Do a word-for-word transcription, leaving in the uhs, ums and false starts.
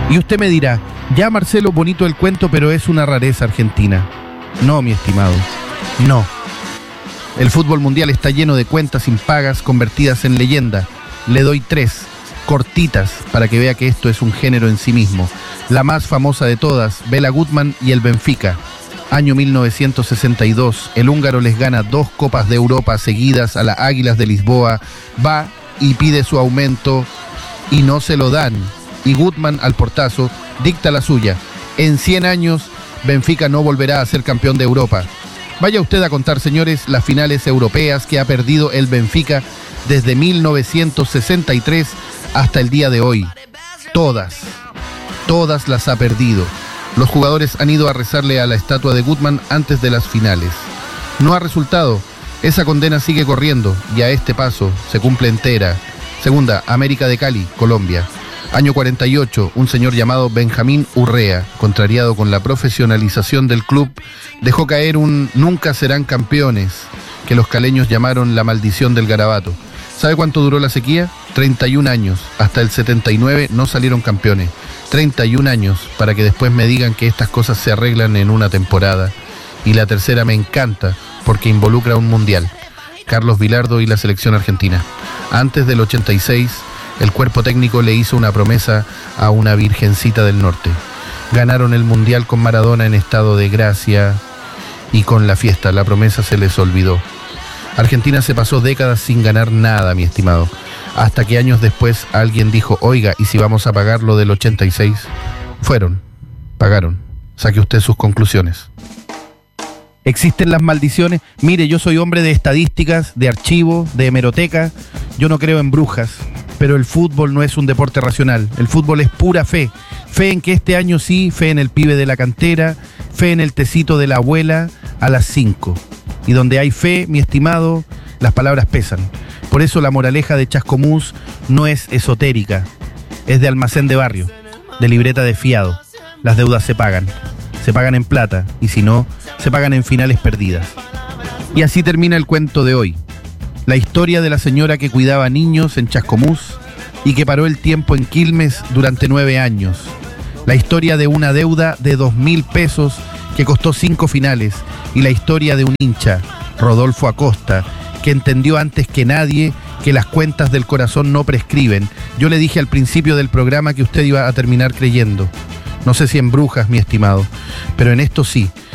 Y usted me dirá, ya Marcelo, bonito el cuento, pero es una rareza argentina. No, mi estimado, no. El fútbol mundial está lleno de cuentas impagas convertidas en leyenda. Le doy tres, cortitas, para que vea que esto es un género en sí mismo. La más famosa de todas, Bela Gutmann y el Benfica. Año mil novecientos sesenta y dos, el húngaro les gana dos Copas de Europa seguidas a las Águilas de Lisboa, va y pide su aumento y no se lo dan. Y Gutmann, al portazo, dicta la suya. En cien años, Benfica no volverá a ser campeón de Europa. Vaya usted a contar, señores, las finales europeas que ha perdido el Benfica desde mil novecientos sesenta y tres hasta el día de hoy. Todas, todas las ha perdido. Los jugadores han ido a rezarle a la estatua de Gutmann antes de las finales. No ha resultado. Esa condena sigue corriendo y a este paso se cumple entera. Segunda, América de Cali, Colombia. Año cuarenta y ocho, un señor llamado Benjamín Urrea, contrariado con la profesionalización del club, dejó caer un nunca serán campeones, que los caleños llamaron la maldición del garabato. ¿Sabe cuánto duró la sequía? treinta y un años. Hasta el setenta y nueve no salieron campeones. treinta y un años para que después me digan que estas cosas se arreglan en una temporada. Y la tercera me encanta porque involucra un mundial. Carlos Bilardo y la selección argentina. Antes del ochenta y seis, el cuerpo técnico le hizo una promesa a una virgencita del norte. Ganaron el mundial con Maradona en estado de gracia y con la fiesta. La promesa se les olvidó. Argentina se pasó décadas sin ganar nada, mi estimado. Hasta que años después alguien dijo, oiga, ¿y si vamos a pagar lo del ochenta y seis? Fueron, pagaron. Saque usted sus conclusiones. ¿Existen las maldiciones? Mire, yo soy hombre de estadísticas, de archivo, de hemeroteca. Yo no creo en brujas, pero el fútbol no es un deporte racional. El fútbol es pura fe. Fe en que este año sí, fe en el pibe de la cantera, fe en el tecito de la abuela a las cinco. Y donde hay fe, mi estimado, las palabras pesan. Por eso la moraleja de Chascomús no es esotérica, es de almacén de barrio, de libreta de fiado. Las deudas se pagan, se pagan en plata, y si no, se pagan en finales perdidas. Y así termina el cuento de hoy. La historia de la señora que cuidaba niños en Chascomús y que paró el tiempo en Quilmes durante nueve años. La historia de una deuda de dos mil pesos que costó cinco finales. Y la historia de un hincha, Rodolfo Acosta, que entendió antes que nadie que las cuentas del corazón no prescriben. Yo le dije al principio del programa que usted iba a terminar creyendo. No sé si en brujas, mi estimado, pero en esto sí.